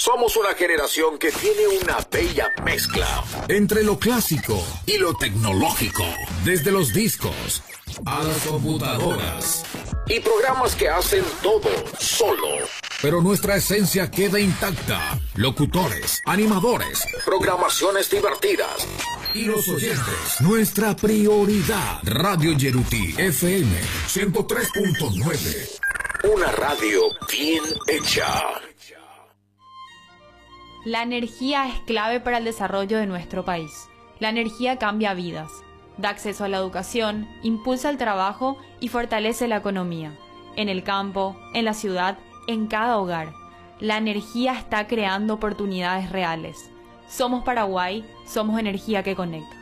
Somos una generación que tiene una bella mezcla entre lo clásico y lo tecnológico, desde los discos a las computadoras y programas que hacen todo solo. Pero nuestra esencia queda intacta. Locutores, animadores, programaciones divertidas y los oyentes. Nuestra prioridad. Radio Yeruti FM 103.9. Una radio bien hecha. La energía es clave para el desarrollo de nuestro país. La energía cambia vidas, da acceso a la educación, impulsa el trabajo y fortalece la economía. En el campo, en la ciudad, en cada hogar. La energía está creando oportunidades reales. Somos Paraguay, somos energía que conecta.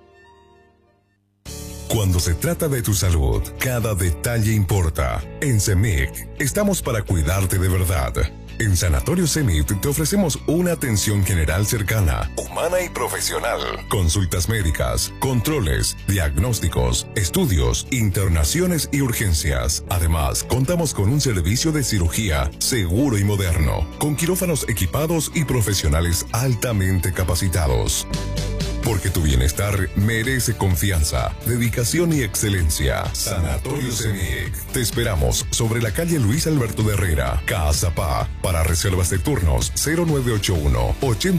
Cuando se trata de tu salud, cada detalle importa. En CEMIC, estamos para cuidarte de verdad. En Sanatorio CEMIC te ofrecemos una atención general cercana, humana y profesional. Consultas médicas, controles, diagnósticos, estudios, internaciones y urgencias. Además, contamos con un servicio de cirugía seguro y moderno, con quirófanos equipados y profesionales altamente capacitados. Porque tu bienestar merece confianza, dedicación y excelencia. Sanatorio CEMIC. Te esperamos sobre la calle Luis Alberto de Herrera, Caazapá. Para reservas de turnos 0981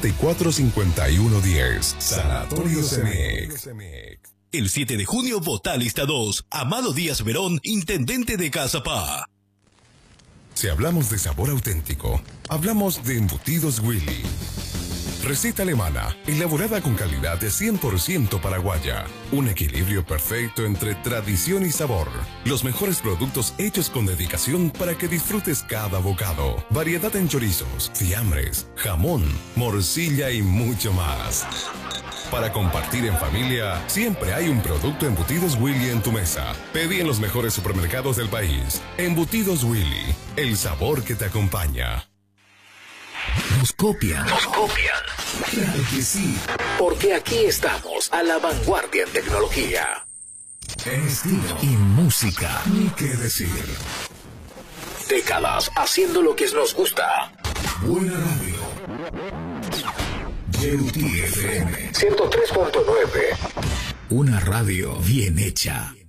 845110. Sanatorio CEMIC. El 7 de junio vota lista 2. Amado Díaz Verón, intendente de Caazapá. Si hablamos de sabor auténtico, hablamos de Embutidos Willy. Receta alemana, elaborada con calidad de 100% paraguaya. Un equilibrio perfecto entre tradición y sabor. Los mejores productos hechos con dedicación para que disfrutes cada bocado. Variedad en chorizos, fiambres, jamón, morcilla y mucho más. Para compartir en familia, siempre hay un producto Embutidos Willy en tu mesa. Pedí en los mejores supermercados del país. Embutidos Willy, el sabor que te acompaña. Nos copian. Claro que sí. Porque aquí estamos a la vanguardia en tecnología, en estilo y música. Ni qué decir. Décadas haciendo lo que nos gusta. Buena radio. Yeruti FM 103.9. Una radio bien hecha.